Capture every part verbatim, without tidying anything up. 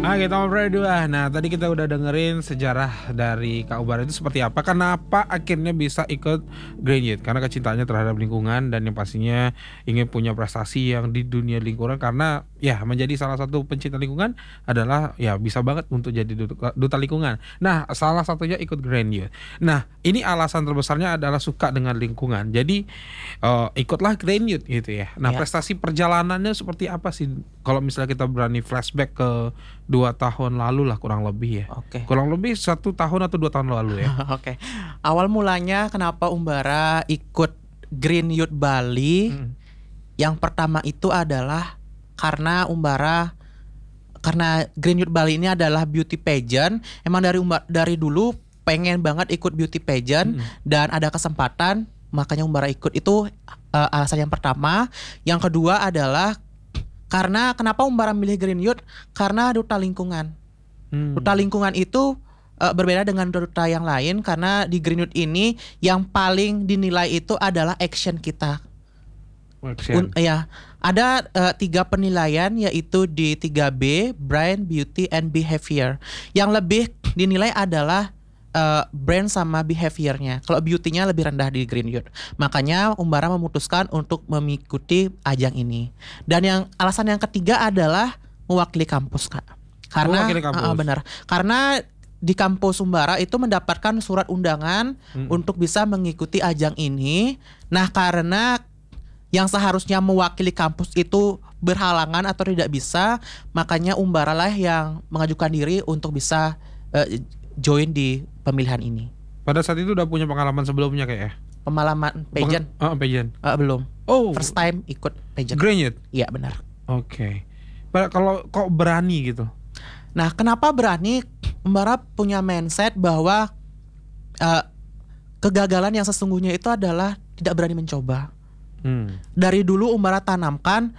Ah, kita ngobrol dua. Nah, tadi kita udah dengerin sejarah dari Kak Ubar itu seperti apa. Kenapa akhirnya bisa ikut Green Youth? Karena kecintaannya terhadap lingkungan dan yang pastinya ingin punya prestasi yang di dunia lingkungan. Karena ya menjadi salah satu pencinta lingkungan adalah ya bisa banget untuk jadi duta, duta lingkungan. Nah, salah satunya ikut Green Youth. Nah, ini alasan terbesarnya adalah suka dengan lingkungan. Jadi uh, ikutlah Green Youth gitu ya. Nah, Ya. prestasi perjalanannya seperti apa sih? Kalau misalnya kita berani flashback ke dua tahun lalu lah kurang lebih ya. Oke. Kurang lebih satu tahun atau dua tahun lalu ya. Oke. Awal mulanya kenapa Umbara ikut Green Youth Bali? Mm. Yang pertama itu adalah karena Umbara karena Green Youth Bali ini adalah beauty pageant. Emang dari Umba, dari dulu pengen banget ikut beauty pageant Mm. dan ada kesempatan makanya Umbara ikut. Itu uh, alasan yang pertama. Yang kedua adalah karena kenapa Umbara milih Green Youth? Karena duta lingkungan. Hmm. Duta lingkungan itu uh, berbeda dengan duta yang lain karena di Green Youth ini yang paling dinilai itu adalah action kita. Un, ya, ada uh, tiga penilaian yaitu di tiga B, Brand, Beauty, and Behavior. Yang lebih dinilai adalah uh, brand sama behaviornya. Kalau beauty-nya lebih rendah di Green Youth. Makanya Umbara memutuskan untuk mengikuti ajang ini. Dan yang alasan yang ketiga adalah mewakili kampus, Kak. Karena Mewakili kampus. Uh, benar. Karena di kampus Umbara itu mendapatkan surat undangan Hmm. untuk bisa mengikuti ajang ini. Nah, karena yang seharusnya mewakili kampus itu berhalangan atau tidak bisa, makanya Umbara lah yang mengajukan diri untuk bisa uh, join di pemilihan ini. Pada saat itu udah punya pengalaman sebelumnya kayak ya? Pengalaman pageant? Peng- oh, pageant. Uh, belum. Oh, First time ikut pageant. Green Youth. Iya, benar. Oke. Okay. Kalau kok berani gitu? Nah, kenapa berani? Umbara punya mindset bahwa uh, kegagalan yang sesungguhnya itu adalah tidak berani mencoba. Hmm. Dari dulu Umbara tanamkan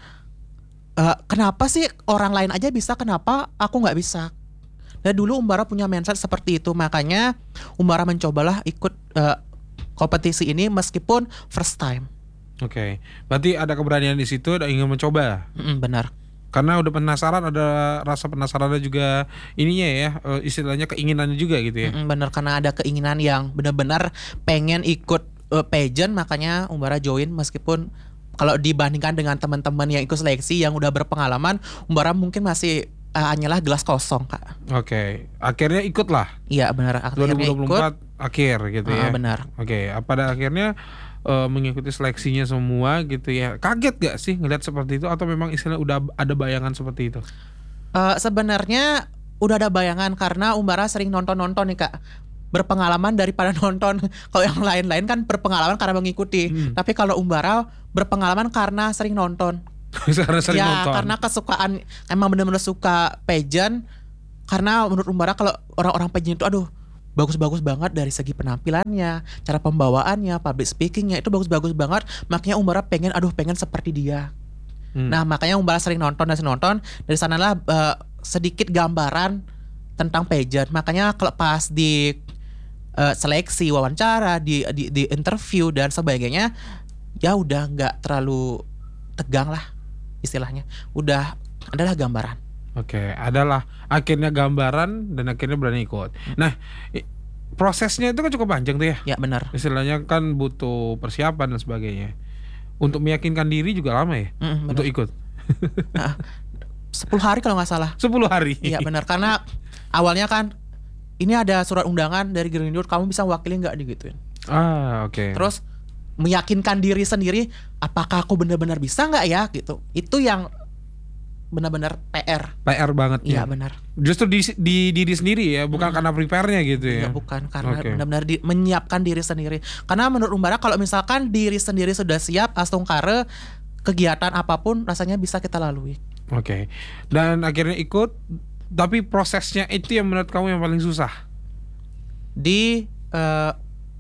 uh, kenapa sih orang lain aja bisa, kenapa aku nggak bisa? Dari dulu Umbara punya mindset seperti itu, makanya Umbara mencobalah ikut uh, kompetisi ini meskipun first time. Oke. Okay. Berarti ada keberanian di situ, ada ingin mencoba. Mm-mm, benar. Karena udah penasaran, ada rasa penasarannya juga ininya ya, istilahnya keinginannya juga gitu ya. Mm-mm, benar, karena ada keinginan yang benar-benar pengen ikut uh, pageant, makanya Umbara join meskipun kalau dibandingkan dengan teman-teman yang ikut seleksi yang udah berpengalaman, Umbara mungkin masih uh, hanyalah gelas kosong, Kak. Oke, okay. Akhirnya ikut lah. Iya benar, akhirnya dua ribu dua puluh empat ikut. Akhir gitu Uh, ya. benar. Oke, okay. Pada akhirnya uh, mengikuti seleksinya semua gitu ya. Kaget gak sih ngeliat seperti itu atau memang istilahnya udah ada bayangan seperti itu? Uh, sebenarnya udah ada bayangan karena Umbara sering nonton-nonton nih, Kak. Berpengalaman daripada nonton. Kalau yang lain-lain kan berpengalaman karena mengikuti. Hmm. Tapi kalau Umbara berpengalaman karena sering nonton. Karena sering ya, nonton. karena kesukaan, emang benar-benar suka pageant. Karena menurut Umbara kalau orang-orang pageant itu aduh bagus-bagus banget dari segi penampilannya, cara pembawaannya, public speakingnya itu bagus-bagus banget. Makanya Umbara pengen aduh pengen seperti dia. Hmm. Nah, makanya Umbara sering nonton dan sering nonton. Dari sanalah uh, sedikit gambaran tentang pageant. Makanya kalau pas di uh, seleksi, wawancara, di, di di interview dan sebagainya, ya udah nggak terlalu tegang lah istilahnya. Udah adalah gambaran. Oke, adalah akhirnya gambaran dan akhirnya berani ikut. Nah, i- prosesnya itu kan cukup panjang tuh ya. Ya benar. Istilahnya kan butuh persiapan dan sebagainya. Untuk meyakinkan diri juga lama ya Mm, untuk ikut. Nah, sepuluh hari kalau nggak salah. sepuluh hari. Iya benar, karena awalnya kan ini ada surat undangan dari Green Youth, kamu bisa wakili nggak digituin. Ah, oke. Terus meyakinkan diri sendiri, apakah aku benar-benar bisa nggak ya gitu. Itu yang benar-benar P R. P R banget Iya ya. benar. Justru di, di diri sendiri ya, bukan Hmm. karena prepare-nya gitu ya. Ya bukan, karena Oke. benar-benar di- menyiapkan diri sendiri. Karena menurut Umbara kalau misalkan diri sendiri sudah siap, astungkare kegiatan apapun rasanya bisa kita lalui. Oke. Dan akhirnya ikut, tapi prosesnya itu yang menurut kamu yang paling susah. Di eh,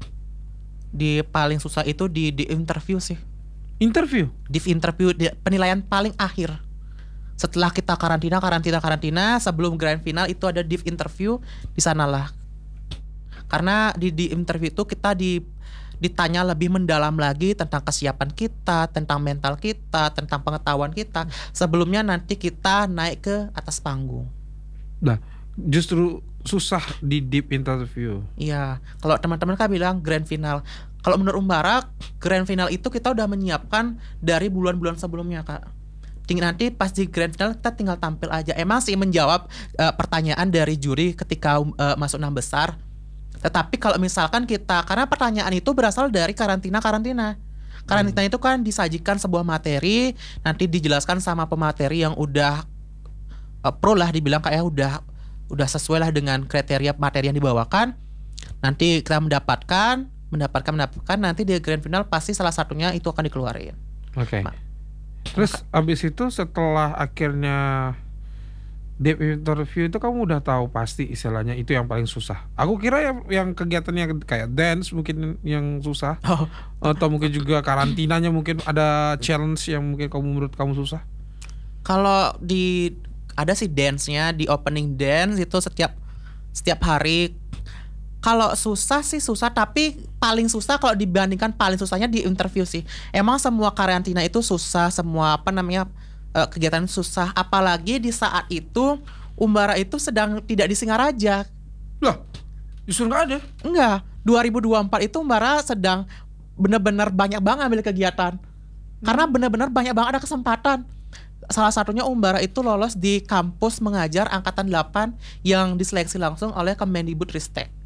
di paling susah itu di di interview sih. Interview. Di interview di penilaian paling akhir. Setelah kita karantina, karantina, karantina, sebelum grand final itu ada div interview, di sanalah. Karena di di interview itu kita di ditanya lebih mendalam lagi tentang kesiapan kita, tentang mental kita, tentang pengetahuan kita. Sebelumnya nanti kita naik ke atas panggung. Nah, justru susah di deep interview. Iya, kalau teman-teman kan bilang grand final. Kalau menurut Umbara, grand final itu kita udah menyiapkan dari bulan-bulan sebelumnya, Kak. Tinggal nanti pas di grand final kita tinggal tampil aja. Emang sih menjawab uh, pertanyaan dari juri ketika uh, masuk enam besar. Tetapi kalau misalkan kita, karena pertanyaan itu berasal dari karantina-karantina. Karantina hmm. itu kan disajikan sebuah materi, nanti dijelaskan sama pemateri yang udah uh, pro lah, dibilang kayak udah udah sesuai lah dengan kriteria materi yang dibawakan. Nanti kita mendapatkan, mendapatkan, mendapatkan. Nanti di grand final pasti salah satunya itu akan dikeluarin. Oke. Okay. Terus abis itu setelah akhirnya deep interview itu kamu udah tahu pasti istilahnya itu yang paling susah. Aku kira yang yang kegiatannya kayak dance mungkin yang susah. Oh. Atau mungkin juga karantinanya mungkin ada challenge yang mungkin kamu menurut kamu susah. Kalau di ada sih dance-nya, di opening dance itu setiap setiap hari. Kalau susah sih susah, tapi paling susah kalau dibandingkan paling susahnya di interview sih. Emang semua karantina itu susah, semua apa namanya uh, kegiatan susah. Apalagi di saat itu Umbara itu sedang tidak di Singaraja. Loh, justru nggak ada? Enggak, dua ribu dua puluh empat itu Umbara sedang benar-benar banyak banget ambil kegiatan. Karena benar-benar banyak banget ada kesempatan. Salah satunya Umbara itu lolos di kampus mengajar angkatan delapan yang diseleksi langsung oleh Kemendikbudristek.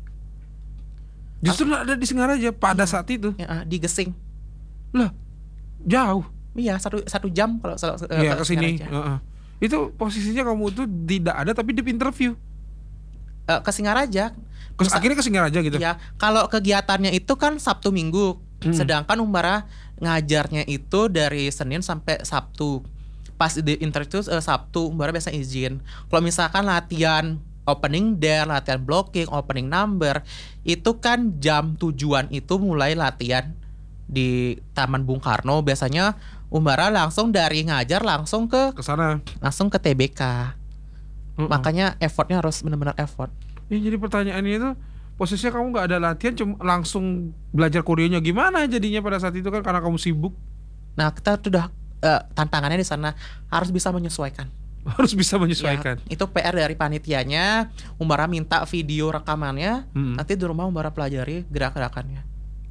Justru nggak ada di Singaraja pada ya, saat itu. Ya, di Gesing. Lah, jauh. Iya, satu satu jam kalau kalau ya, ke sini. Uh-uh. Itu posisinya kamu tuh tidak ada tapi di interview. Uh, ke Singaraja. Ke, akhirnya ke Singaraja gitu. Ya, kalau kegiatannya itu kan Sabtu Minggu. Hmm. Sedangkan Umbara ngajarnya itu dari Senin sampai Sabtu. Pas di interview uh, Sabtu Umbara biasa izin. Kalau misalkan latihan opening dance, latihan blocking, opening number, itu kan jam tujuan itu mulai latihan di Taman Bung Karno. Biasanya Umbara langsung dari ngajar langsung ke ke sana, langsung ke T B K. Uh-uh. Makanya effortnya harus benar-benar effort. Ya, jadi pertanyaannya itu posisinya kamu nggak ada latihan, cuma langsung belajar koreonya gimana jadinya pada saat itu kan karena kamu sibuk. Nah, kita sudah uh, tantangannya di sana harus bisa menyesuaikan. Harus bisa menyesuaikan. Ya, itu P R dari panitianya. Umbara minta video rekamannya, hmm. nanti di rumah Umbara pelajari gerak-gerakannya.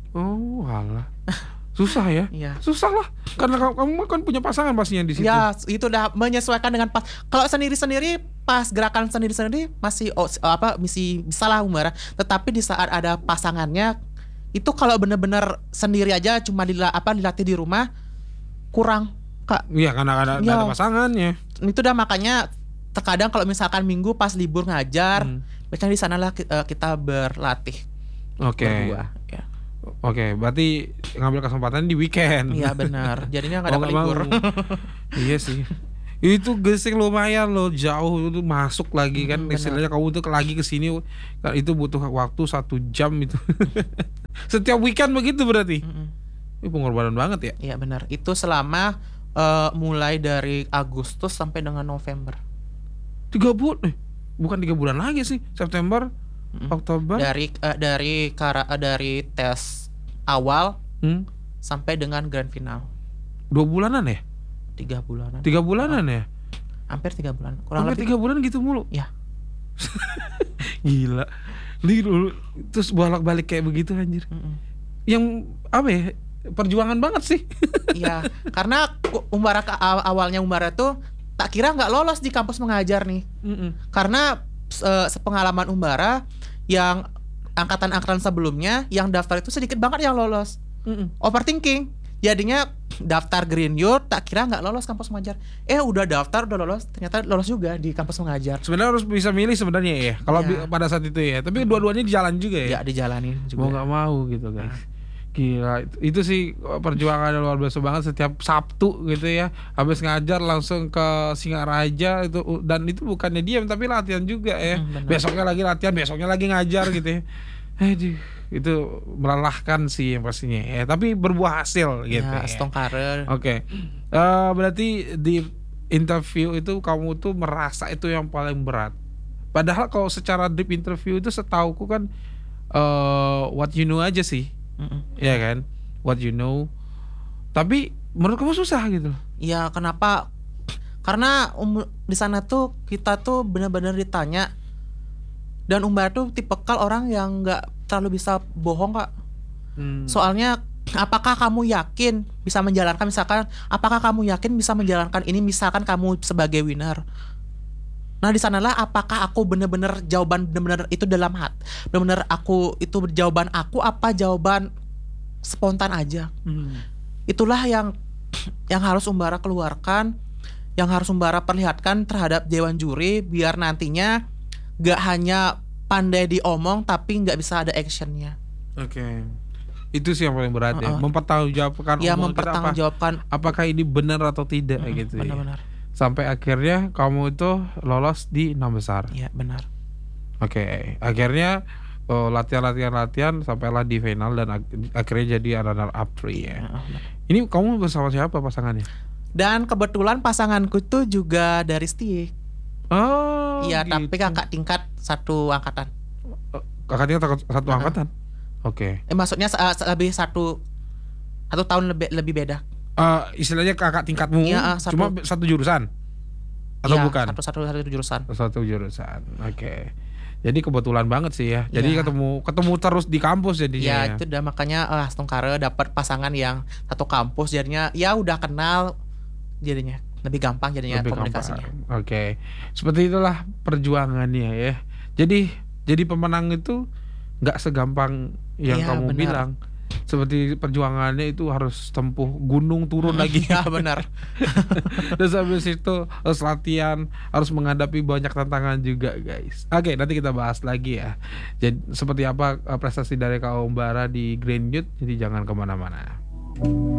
Oh, alah. Susah ya? Iya. Susah lah. Karena kamu kan punya pasangan pastinya di situ. Ya, itu udah menyesuaikan dengan pas. Kalau sendiri-sendiri pas gerakan sendiri-sendiri masih oh, apa masih bisa lah Umbara. Tetapi di saat ada pasangannya itu kalau benar-benar sendiri aja cuma di apa dilatih di rumah kurang. Iya, karena ada, ya. ada pasangannya. Itu udah makanya terkadang kalau misalkan minggu pas libur ngajar, hmm. biasanya di sanalah kita berlatih. Oke. Okay. Berdua. Ya. Oke, okay, berarti ngambil kesempatan di weekend. Iya benar. Jadinya nggak ada oh, libur. Iya sih. Itu Gesing lumayan loh, jauh itu masuk lagi kan. Hmm, istilahnya kamu tuh lagi ke sini itu butuh waktu satu jam itu. Setiap weekend begitu berarti. Hmm. Ini pengorbanan banget ya. Iya benar. Itu selama Uh, mulai dari Agustus sampai dengan November. Tiga bulan, eh, bukan tiga bulan lagi sih. September, mm-hmm. Oktober. Dari uh, dari kara, uh, dari tes awal hmm? sampai dengan grand final. Dua bulanan ya? Tiga bulanan. Tiga bulanan oh. ya? Hampir tiga bulan. Kurang Hampir lebih tiga bulan gitu mulu. Ya. Gila. Dulu terus bolak-balik kayak begitu anjir. Mm-mm. Yang apa ya? Perjuangan banget sih. Iya, karena Umbara awalnya Umbara tuh tak kira nggak lolos di kampus mengajar nih. Mm-mm. Karena uh, sepengalaman Umbara yang angkatan-angkatan sebelumnya yang daftar itu sedikit banget yang lolos. Mm-mm. Overthinking. Jadinya daftar Green Youth tak kira nggak lolos kampus mengajar. Eh udah daftar udah lolos, ternyata lolos juga di kampus mengajar. Sebenarnya harus bisa milih sebenarnya ya. Kalau ya. pada saat itu ya. Tapi dua-duanya di jalan juga ya. Ya dijalanin juga. Mau nggak mau gitu guys. Nah. Gila, itu sih perjuangan luar biasa banget setiap Sabtu gitu ya. Habis ngajar langsung ke Singaraja itu, dan itu bukannya diam tapi latihan juga ya. Hmm, besoknya lagi latihan, besoknya lagi ngajar gitu ya. Aduh, itu melelahkan sih yang pastinya ya, tapi berbuah hasil gitu ya. Stongkare. Oke. Okay. Uh, berarti di interview itu kamu tuh merasa itu yang paling berat. Padahal kalau secara deep interview itu setauku kan uh, what you know aja sih. Mm-mm. Ya kan, what you know. Tapi menurut kamu susah gitu. Ya kenapa? Karena um, di sana tuh kita tuh benar-benar ditanya, dan Umbara tuh tipikal orang yang nggak terlalu bisa bohong Kak. Hmm. Soalnya apakah kamu yakin bisa menjalankan, misalkan apakah kamu yakin bisa menjalankan ini, misalkan kamu sebagai winner. Nah di sanalah apakah aku benar-benar jawaban benar-benar itu dalam hati, benar-benar aku itu jawaban aku apa jawaban spontan aja. Hmm. Itulah yang yang harus Umbara keluarkan, yang harus Umbara perlihatkan terhadap dewan juri, biar nantinya gak hanya pandai diomong tapi nggak bisa ada actionnya. Oke. Okay. Itu sih yang paling berat uh-uh. ya, mempertanggungjawabkan ya, omongan kita apa, apakah ini benar atau tidak uh, gitu benar-benar. Ya. Sampai akhirnya kamu itu lolos di enam besar. Iya benar. Oke, okay. Akhirnya oh, latihan-latihan-latihan sampailah di final dan ak- akhirnya jadi runner up three ya. Uh, ini kamu bersama siapa pasangannya? Dan kebetulan pasanganku tuh juga dari Stick. Oh. Iya, gitu. Tapi kakak tingkat satu angkatan. Kakak tingkat satu uh-huh. angkatan. Oke. Okay. Eh maksudnya uh, lebih satu satu tahun lebih lebih beda. Uh, istilahnya kakak tingkatmu ya, uh, satu, cuma satu jurusan atau ya, bukan? Satu satu satu jurusan. Satu jurusan. Oke. Okay. Jadi kebetulan banget sih ya. Jadi ya. ketemu ketemu terus di kampus jadinya. Ya, ya. Itu udah makanya uh, langsung kare dapat pasangan yang satu kampus, jadinya ya udah kenal, jadinya lebih gampang jadinya lebih komunikasinya. Oke. Okay. Seperti itulah perjuangannya ya. Jadi jadi pemenang itu nggak segampang yang ya, kamu benar. bilang. Seperti perjuangannya itu harus tempuh gunung turun lagi. Ya benar. Terus habis itu harus latihan, harus menghadapi banyak tantangan juga guys. Oke, nanti kita bahas lagi ya. Jadi seperti apa prestasi dari Kak Umbara di Green Youth. Jadi jangan kemana-mana.